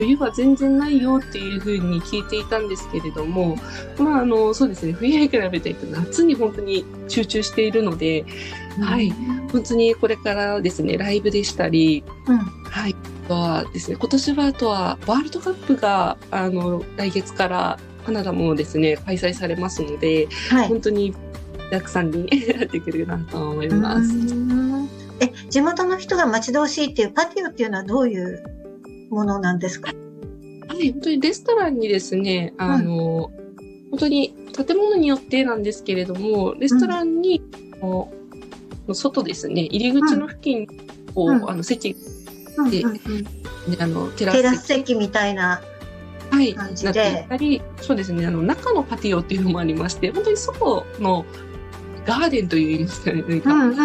冬は全然ないよっていうふうに聞いていたんですけれども、そうですね、冬に比べて夏に本当に集中しているので、はい、本当にこれからですね、ライブでしたり、はい、あとはですね、今年はあとはワールドカップが、来月からカナダもですね、開催されますので、本当にたくさんになってくるなと思います。 地元の人が待ち遠しいっていうパティオっていうのはどういうものなんですか？ はい、本当にレストランにですね、本当に建物によってなんですけれども、レストランに、外ですね、入り口の付近を、席で、 テラス席みたいな感じで、 なっていたり、そうですね、中のパティオっていうのもありまして、本当に外のガーデンといいますかね、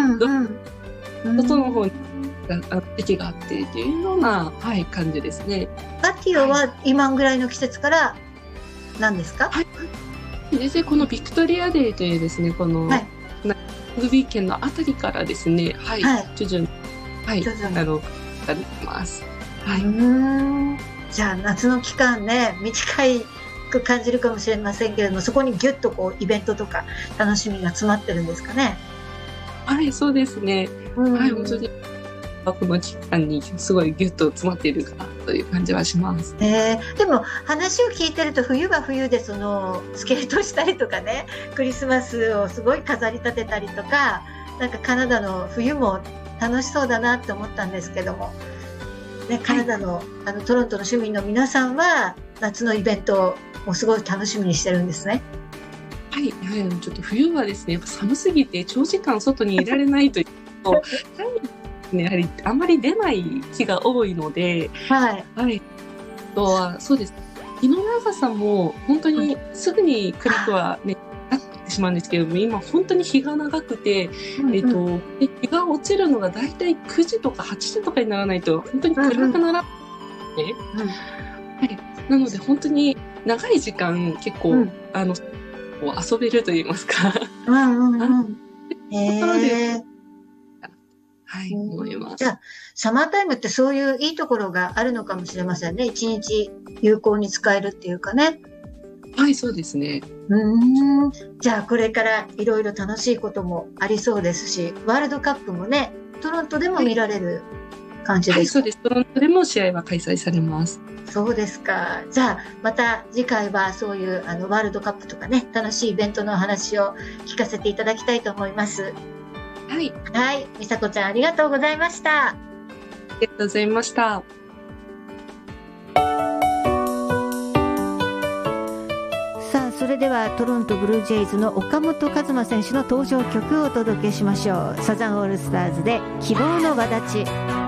外の方に席があってっていうような、感じですね。 パティオは今ぐらいの季節から何ですか？ でこのビクトリアデーというですね、この、ラグビー圏のあたりからですね、徐々に、されてます。 じゃあ夏の期間ね、短く感じるかもしれませんけれども、そこにギュッとこうイベントとか楽しみが詰まってるんですかね？ はい、そうですね。本当にこの期間にすごいギュッと詰まっているかなという感じはします。 でも話を聞いてると冬は冬でスケートしたりとかね、クリスマスをすごい飾り立てたりとか、なんかカナダの冬も楽しそうだなって思ったんですけども、ね、カナダの、トロントの市民の皆さんは夏のイベントをすごい楽しみにしてるんですね。 ちょっと冬はですね、やっぱ寒すぎて長時間外にいられないというとやはりあまり出ない日が多いので、あとはそうです。日の長さも本当にすぐに暗くはね、なってしまうんですけども、今本当に日が長くて、日が落ちるのがだいたい9時とか8時とかにならないと本当に暗くならないね。なので本当に長い時間結構、遊べると言いますか。思います。 じゃあ、サマータイムってそういういいところがあるのかもしれませんね。一日有効に使えるっていうかね。 そうですね。 じゃあ、これからいろいろ楽しいこともありそうですし、ワールドカップもね、トロントでも見られる感じですか？ そうです。トロントでも試合は開催されます。 そうですか。じゃあ、また次回はそういうワールドカップとかね、楽しいイベントのお話を聞かせていただきたいと思います。美佐子ちゃんありがとうございました。 ありがとうございました。 さあ、それではトロントブルージェイズの岡本和真選手の登場曲をお届けしましょう。サザンオールスターズで希望の輪立ち。